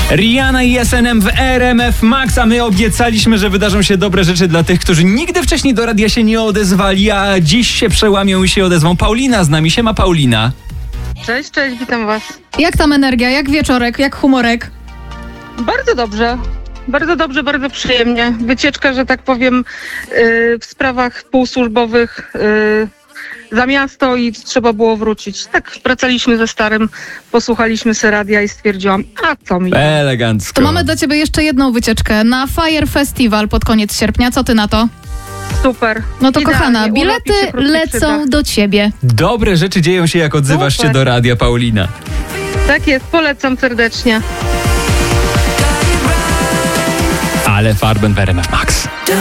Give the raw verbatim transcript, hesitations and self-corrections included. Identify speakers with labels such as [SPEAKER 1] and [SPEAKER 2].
[SPEAKER 1] Rihanna i S N M w R M F Max, a my obiecaliśmy, że wydarzą się dobre rzeczy dla tych, którzy nigdy wcześniej do radia się nie odezwali, a dziś się przełamią i się odezwą. Paulina z nami, siema Paulina.
[SPEAKER 2] Cześć, cześć, witam was.
[SPEAKER 3] Jak tam energia, jak wieczorek, jak humorek?
[SPEAKER 2] Bardzo dobrze, bardzo dobrze, bardzo przyjemnie. Wycieczka, że tak powiem, yy, w sprawach półsłużbowych yy, za miasto i trzeba było wrócić. Tak, wracaliśmy ze starym, posłuchaliśmy se radia i stwierdziłam, a co mi?
[SPEAKER 1] Elegancko.
[SPEAKER 3] To mamy dla ciebie jeszcze jedną wycieczkę na Fire Festival pod koniec sierpnia. Co ty na to?
[SPEAKER 2] Super.
[SPEAKER 3] No to
[SPEAKER 2] Idealnie,
[SPEAKER 3] kochana,
[SPEAKER 2] urlop
[SPEAKER 3] bilety
[SPEAKER 2] mi się krótko
[SPEAKER 3] lecą
[SPEAKER 2] przyda.
[SPEAKER 3] do ciebie.
[SPEAKER 1] Dobre rzeczy dzieją się, jak odzywasz
[SPEAKER 2] Super.
[SPEAKER 1] się do radia, Paulina.
[SPEAKER 2] Tak jest, polecam serdecznie.
[SPEAKER 1] Ale Farben w R M F Max.